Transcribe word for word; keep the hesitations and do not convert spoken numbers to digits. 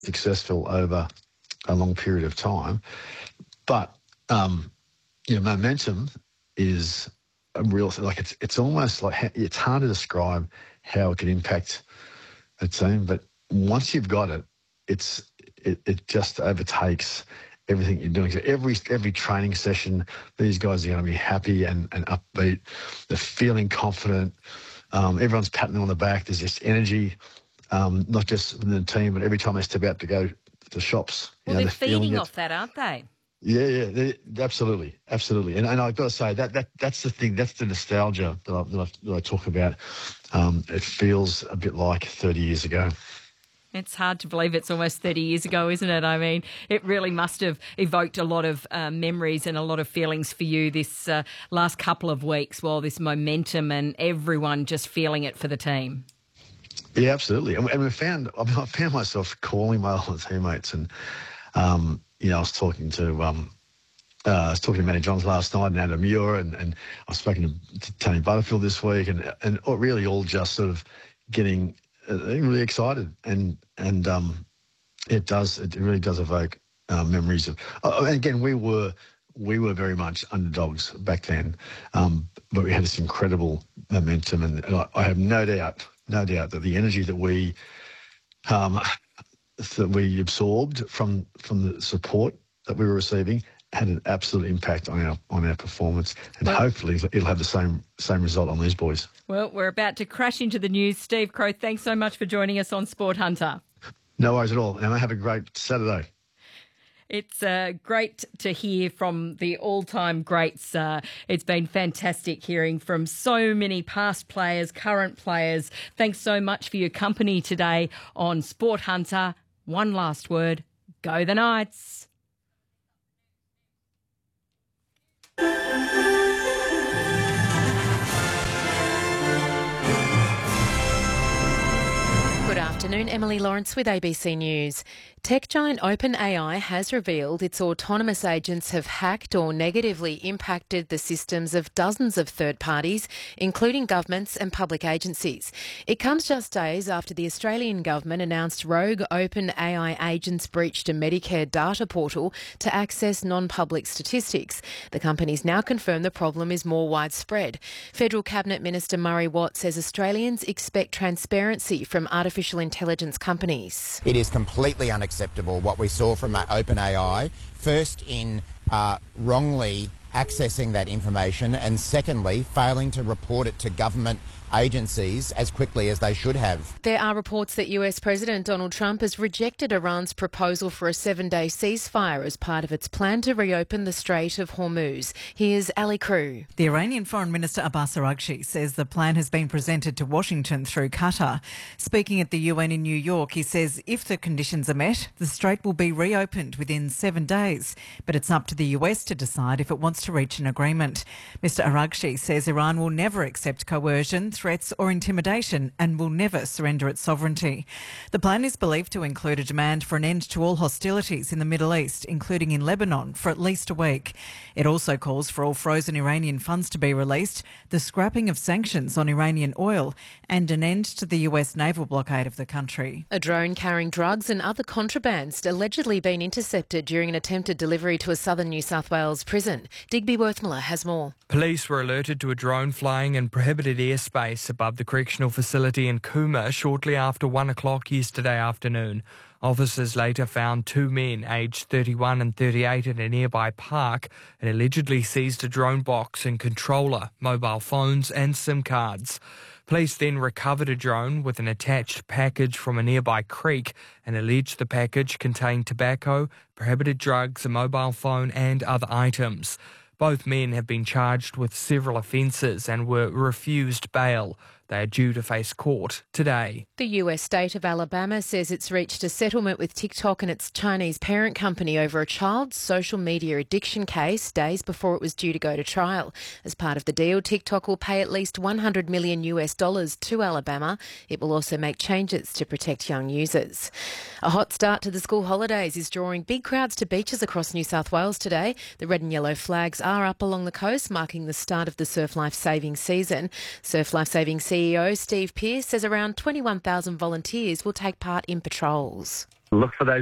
successful over a long period of time. But, um, you know, momentum is a real, like it's it's almost like, it's hard to describe how it can impact a team, but once you've got it, it's it, it just overtakes everything you're doing. So every every training session, these guys are going to be happy and, and upbeat. They're feeling confident. Um, everyone's patting them on the back. There's this energy, um, not just within the team, but every time they step out to go to the shops. Well, you know, they're feeding it. off that, aren't they? Yeah, yeah, they, absolutely, absolutely. And, and I've got to say, that that that's the thing, that's the nostalgia that I, that I, that I talk about. Um, it feels a bit like thirty years ago. It's hard to believe it's almost thirty years ago, isn't it? I mean, it really must have evoked a lot of uh, memories and a lot of feelings for you this uh, last couple of weeks, while this momentum and everyone just feeling it for the team. Yeah, absolutely. And, and we found, I, mean, I found myself calling my old teammates, and um, you know, I was talking to um, uh, I was talking to Matty Johns last night and Adam Muir, and, and I was speaking to, to Tony Butterfield this week, and and really all just sort of getting really excited, and and um, it does it really does evoke uh, memories of. Uh, and again, we were we were very much underdogs back then, um, but we had this incredible momentum, and, and I, I have no doubt, no doubt that the energy that we um, that we absorbed from from the support that we were receiving had an absolute impact on our on our performance, and well, hopefully it'll have the same same result on these boys. Well, we're about to crash into the news. Steve Crowe, thanks so much for joining us on Sport Hunter. No worries at all, and have a great Saturday. It's uh, great to hear from the all-time greats. Uh, it's been fantastic hearing from so many past players, current players. Thanks so much for your company today on Sport Hunter. One last word, go the Knights. Good afternoon, Emily Lawrence with A B C News. Tech giant OpenAI has revealed its autonomous agents have hacked or negatively impacted the systems of dozens of third parties, including governments and public agencies. It comes just days after the Australian government announced rogue OpenAI agents breached a Medicare data portal to access non-public statistics. The company's now confirmed the problem is more widespread. Federal Cabinet Minister Murray Watt says Australians expect transparency from artificial intelligence companies. It is completely unacceptable what we saw from OpenAI, first in uh, wrongly accessing that information, and secondly, failing to report it to government agencies as quickly as they should have. There are reports that U S President Donald Trump has rejected Iran's proposal for a seven-day ceasefire as part of its plan to reopen the Strait of Hormuz. Here's Ali Crew. The Iranian Foreign Minister Abbas Araghchi says the plan has been presented to Washington through Qatar. Speaking at the U N in New York, he says if the conditions are met, the strait will be reopened within seven days. But it's up to the U S to decide if it wants to reach an agreement. Mister Araghchi says Iran will never accept coercion, threats or intimidation and will never surrender its sovereignty. The plan is believed to include a demand for an end to all hostilities in the Middle East, including in Lebanon, for at least a week. It also calls for all frozen Iranian funds to be released, the scrapping of sanctions on Iranian oil and an end to the U S naval blockade of the country. A drone carrying drugs and other contrabands allegedly been intercepted during an attempted delivery to a southern New South Wales prison. Digby Worthmiller has more. Police were alerted to a drone flying in prohibited airspace above the correctional facility in Cooma shortly after one o'clock yesterday afternoon. Officers later found two men aged thirty-one and thirty-eight in a nearby park and allegedly seized a drone box and controller, mobile phones and SIM cards. Police then recovered a drone with an attached package from a nearby creek and alleged the package contained tobacco, prohibited drugs, a mobile phone and other items. Both men have been charged with several offences and were refused bail. They are due to face court today. The U S state of Alabama says it's reached a settlement with TikTok and its Chinese parent company over a child's social media addiction case days before it was due to go to trial. As part of the deal, TikTok will pay at least one hundred million U S dollars to Alabama. It will also make changes to protect young users. A hot start to the school holidays is drawing big crowds to beaches across New South Wales today. The red and yellow flags are up along the coast, marking the start of the Surf Life Saving season. Surf Life Saving C E O Steve Pearce says around twenty-one thousand volunteers will take part in patrols. Look for those